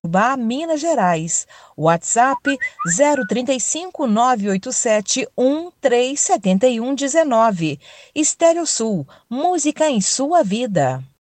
Minas Gerais. WhatsApp 035 987 137119. Estéreo Sul, música em sua vida.